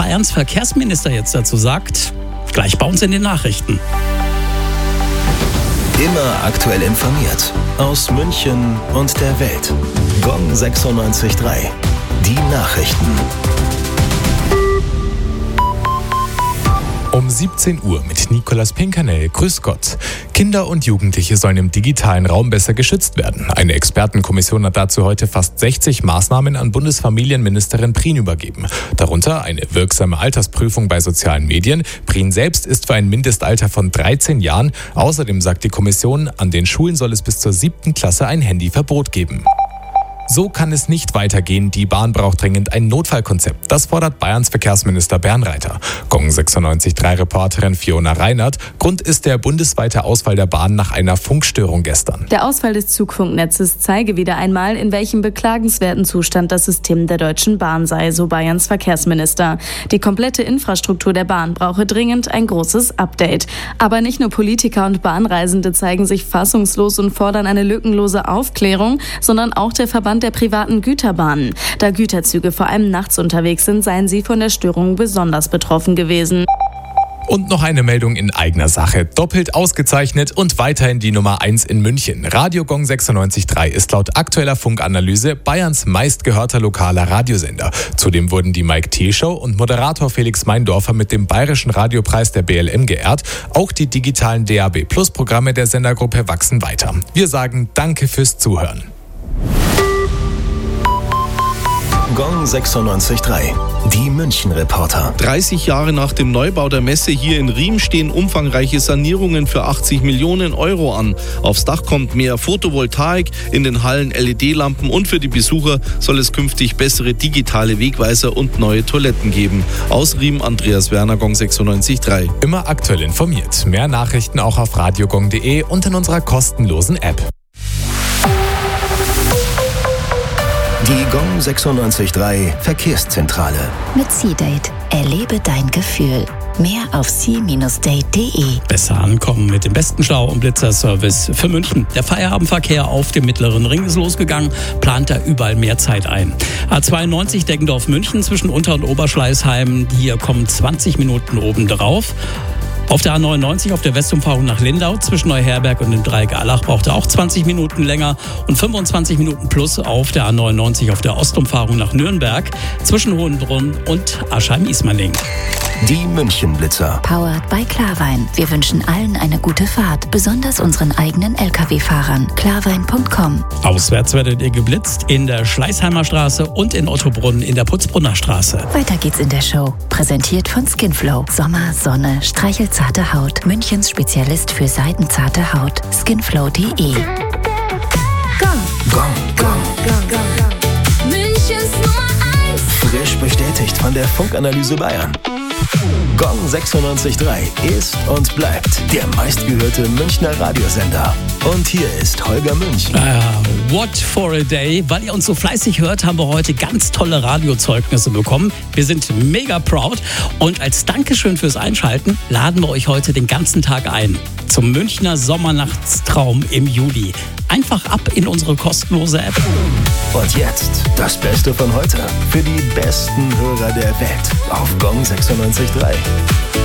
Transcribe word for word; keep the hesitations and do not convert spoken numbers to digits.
Bayerns Verkehrsminister jetzt dazu sagt, gleich bei uns in den Nachrichten. Immer aktuell informiert. Aus München und der Welt. Gong sechsundneunzig Komma drei. Die Nachrichten. Um siebzehn Uhr mit Nicolas Pinkernel. Grüß Gott. Kinder und Jugendliche sollen im digitalen Raum besser geschützt werden. Eine Expertenkommission hat dazu heute fast sechzig Maßnahmen an Bundesfamilienministerin Prien übergeben. Darunter eine wirksame Altersprüfung bei sozialen Medien. Prien selbst ist für ein Mindestalter von dreizehn Jahren. Außerdem sagt die Kommission, an den Schulen soll es bis zur siebten Klasse ein Handyverbot geben. So kann es nicht weitergehen. Die Bahn braucht dringend ein Notfallkonzept. Das fordert Bayerns Verkehrsminister Bernreiter. Gong sechsundneunzig Komma drei Reporterin Fiona Reinert. Grund ist der bundesweite Ausfall der Bahn nach einer Funkstörung gestern. Der Ausfall des Zugfunknetzes zeige wieder einmal, in welchem beklagenswerten Zustand das System der Deutschen Bahn sei, so Bayerns Verkehrsminister. Die komplette Infrastruktur der Bahn brauche dringend ein großes Update. Aber nicht nur Politiker und Bahnreisende zeigen sich fassungslos und fordern eine lückenlose Aufklärung, sondern auch der Verband der privaten Güterbahnen. Da Güterzüge vor allem nachts unterwegs sind, seien sie von der Störung besonders betroffen gewesen. Und noch eine Meldung in eigener Sache. Doppelt ausgezeichnet und weiterhin die Nummer eins in München. Radio Gong sechsundneunzig Komma drei ist laut aktueller Funkanalyse Bayerns meistgehörter lokaler Radiosender. Zudem wurden die Mike T. Show und Moderator Felix Meindorfer mit dem Bayerischen Radiopreis der B L M geehrt. Auch die digitalen D A B Plus Programme der Sendergruppe wachsen weiter. Wir sagen Danke fürs Zuhören. Gong sechsundneunzig Komma drei. Die München-Reporter. dreißig Jahre nach dem Neubau der Messe hier in Riem stehen umfangreiche Sanierungen für achtzig Millionen Euro an. Aufs Dach kommt mehr Photovoltaik, in den Hallen L E D-Lampen und für die Besucher soll es künftig bessere digitale Wegweiser und neue Toiletten geben. Aus Riem Andreas Werner, Gong sechsundneunzig Komma drei. Immer aktuell informiert. Mehr Nachrichten auch auf radiogong punkt de und in unserer kostenlosen App. Die Gong sechsundneunzig Komma drei Verkehrszentrale. Mit C-Date. Erlebe dein Gefühl. Mehr auf c Bindestrich date punkt de. Besser ankommen mit dem besten Stau- und Blitzerservice für München. Der Feierabendverkehr auf dem Mittleren Ring ist losgegangen, plant da überall mehr Zeit ein. A zweiundneunzig Deggendorf-München zwischen Unter- und Oberschleißheim. Hier kommen zwanzig Minuten oben drauf. Auf der A neunundneunzig auf der Westumfahrung nach Lindau zwischen Neuherberg und dem Dreieck Allach braucht er auch zwanzig Minuten länger und fünfundzwanzig Minuten plus auf der A neunundneunzig auf der Ostumfahrung nach Nürnberg zwischen Hohenbrunn und Aschheim-Ismaning. Die München-Blitzer. Powered by Klarwein. Wir wünschen allen eine gute Fahrt, besonders unseren eigenen L K W-Fahrern. klarwein punkt com. Auswärts werdet ihr geblitzt in der Schleißheimer Straße und in Ottobrunn in der Putzbrunner Straße. Weiter geht's in der Show. Präsentiert von Skinflow. Sommer, Sonne, streichelzarte Haut. Münchens Spezialist für seidenzarte Haut. skinflow punkt de. Gong. Gong. Gong. Münchens Nummer eins. Frisch bestätigt von der Funkanalyse Bayern. Gong sechsundneunzig Komma drei ist und bleibt der meistgehörte Münchner Radiosender. Und hier ist Holger Münch. Uh, what for a day. Weil ihr uns so fleißig hört, haben wir heute ganz tolle Radiozeugnisse bekommen. Wir sind mega proud. Und als Dankeschön fürs Einschalten laden wir euch heute den ganzen Tag ein zum Münchner Sommernachtstraum im Juli. Einfach ab in unsere kostenlose App. Und jetzt das Beste von heute für die besten Hörer der Welt auf Gong sechsundneunzig Komma drei.